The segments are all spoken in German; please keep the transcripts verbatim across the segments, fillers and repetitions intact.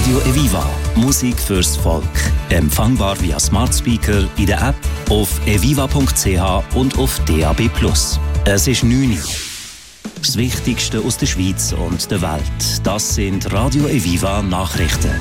Radio Eviva. Musik fürs Volk. Empfangbar via Smart Speaker, in der App, auf eviva punkt c h und auf D A B plus. Es ist neun Uhr. Das Wichtigste aus der Schweiz und der Welt. Das sind Radio Eviva Nachrichten.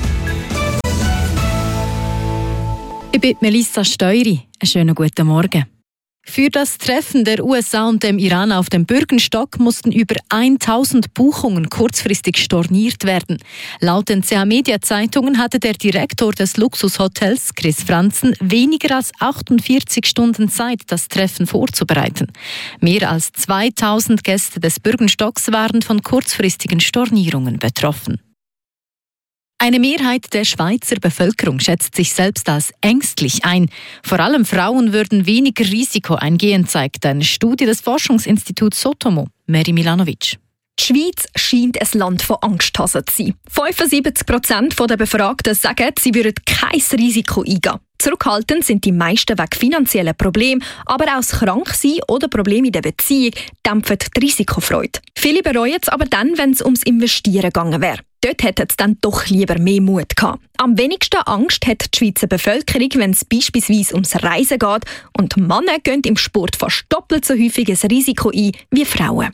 Ich bin Melissa Steury. Einen schönen guten Morgen. Für das Treffen der U S A und dem Iran auf dem Bürgenstock mussten über tausend Buchungen kurzfristig storniert werden. Laut den C H Media Zeitungen hatte der Direktor des Luxushotels, Chris Franzen, weniger als achtundvierzig Stunden Zeit, das Treffen vorzubereiten. Mehr als zweitausend Gäste des Bürgenstocks waren von kurzfristigen Stornierungen betroffen. Eine Mehrheit der Schweizer Bevölkerung schätzt sich selbst als ängstlich ein. Vor allem Frauen würden weniger Risiko eingehen, zeigt eine Studie des Forschungsinstituts Sotomo. Mary Milanovic. Die Schweiz scheint ein Land von Angsthasen zu sein. fünfundsiebzig Prozent der Befragten sagen, sie würden kein Risiko eingehen. Zurückhaltend sind die meisten wegen finanzieller Probleme, aber auch das Kranksein oder Probleme in der Beziehung dämpfen die Risikofreude. Viele bereuen es aber dann, wenn es ums Investieren gegangen wäre. Dort hätten sie dann doch lieber mehr Mut gehabt. Am wenigsten Angst hat die Schweizer Bevölkerung, wenn es beispielsweise ums Reisen geht. Und Männer gehen im Sport fast doppelt so häufig ein Risiko ein wie Frauen.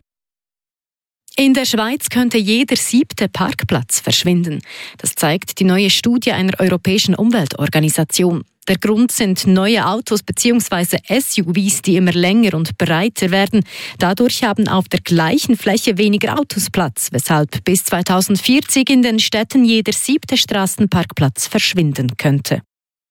In der Schweiz könnte jeder siebte Parkplatz verschwinden. Das zeigt die neue Studie einer europäischen Umweltorganisation. Der Grund sind neue Autos bzw. S U Vs, die immer länger und breiter werden. Dadurch haben auf der gleichen Fläche weniger Autos Platz, weshalb bis zweitausendvierzig in den Städten jeder siebte Straßenparkplatz verschwinden könnte.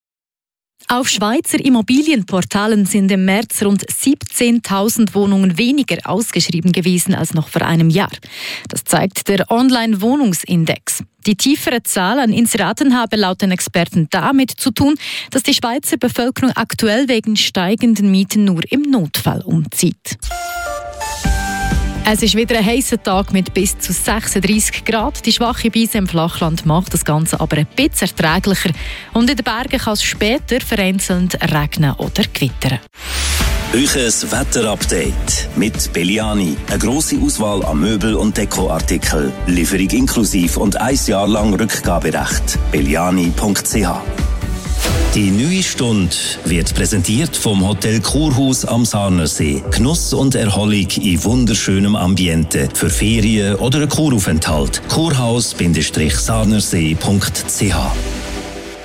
Auf Schweizer Immobilienportalen sind im März rund siebzehntausend Wohnungen weniger ausgeschrieben gewesen als noch vor einem Jahr. Das zeigt der Online-Wohnungsindex. Die tiefere Zahl an Inseraten habe laut den Experten damit zu tun, dass die Schweizer Bevölkerung aktuell wegen steigenden Mieten nur im Notfall umzieht. Es ist wieder ein heißer Tag mit bis zu sechsunddreissig Grad. Die schwache Brise im Flachland macht das Ganze aber ein bisschen erträglicher. Und in den Bergen kann es später vereinzelt regnen oder gewittern. Euches Wetterupdate mit Belliani. Eine grosse Auswahl an Möbel- und Dekoartikeln. Lieferung inklusive und ein Jahr lang Rückgaberecht. belliani punkt c h. Die neue Stunde wird präsentiert vom Hotel Kurhaus am Sarnersee. Genuss und Erholung in wunderschönem Ambiente für Ferien oder einen Kuraufenthalt. kurhaus Bindestrich sarnersee punkt c h.